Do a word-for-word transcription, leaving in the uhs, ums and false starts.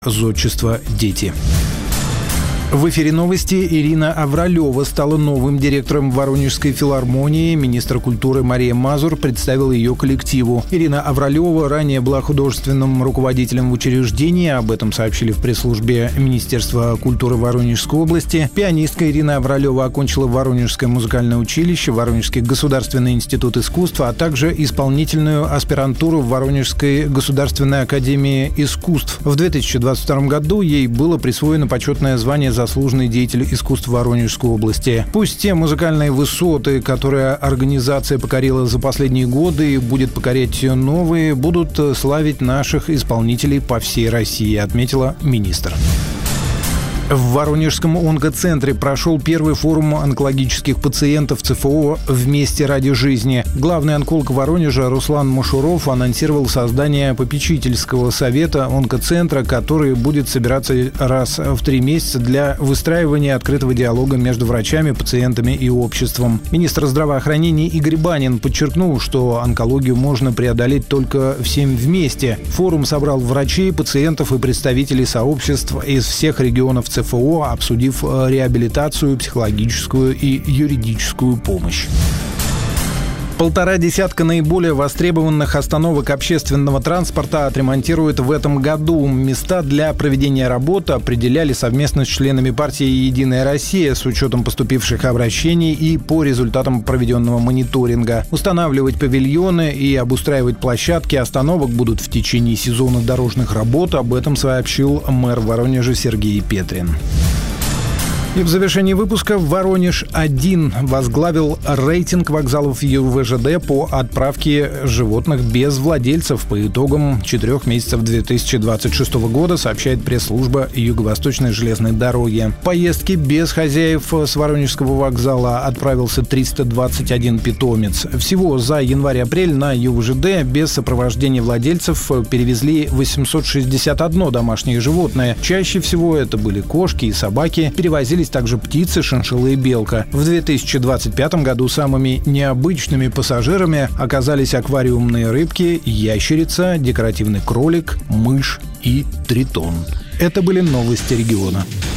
зодчество «Дети». В эфире новости. Ирина Авралева стала новым директором Воронежской филармонии. Министр культуры Мария Мазур представила ее коллективу. Ирина Авралева ранее была художественным руководителем в учреждении. Об этом сообщили в пресс-службе Министерства культуры Воронежской области. Пианистка Ирина Авралева окончила Воронежское музыкальное училище, Воронежский государственный институт искусств, а также исполнительную аспирантуру в Воронежской государственной академии искусств. В две тысячи двадцать втором году ей было присвоено почетное звание «Заслуженный деятель искусств Воронежской области». Пусть те музыкальные высоты, которые организация покорила за последние годы и будет покорять новые, будут славить наших исполнителей по всей России, отметила министр. В Воронежском онкоцентре прошел первый форум онкологических пациентов ЦФО «Вместе ради жизни». Главный онколог Воронежа Руслан Мошуров анонсировал создание попечительского совета онкоцентра, который будет собираться раз в три месяца для выстраивания открытого диалога между врачами, пациентами и обществом. Министр здравоохранения Игорь Банин подчеркнул, что онкологию можно преодолеть только всем вместе. Форум собрал врачей, пациентов и представителей сообществ из всех регионов ЦФО. ЦФО, обсудив реабилитацию, психологическую и юридическую помощь. Полтора десятка наиболее востребованных остановок общественного транспорта отремонтируют в этом году. Места для проведения работы определяли совместно с членами партии «Единая Россия» с учетом поступивших обращений и по результатам проведенного мониторинга. Устанавливать павильоны и обустраивать площадки остановок будут в течение сезона дорожных работ. Об этом сообщил мэр Воронежа Сергей Петрин. И в завершении выпуска Воронеж один возглавил рейтинг вокзалов ЮВЖД по отправке животных без владельцев по итогам четырех месяцев две тысячи двадцать шестого года, сообщает пресс-служба Юго-Восточной железной дороги. Поездки без хозяев с Воронежского вокзала отправился триста двадцать один питомец. Всего за январь-апрель на ЮВЖД без сопровождения владельцев перевезли восемьсот шестьдесят одно домашнее животное. Чаще всего это были кошки и собаки. Перевозили также птицы, шиншилла и белка. В две тысячи двадцать пятом году самыми необычными пассажирами оказались аквариумные рыбки, ящерица, декоративный кролик, мышь и тритон. Это были новости региона.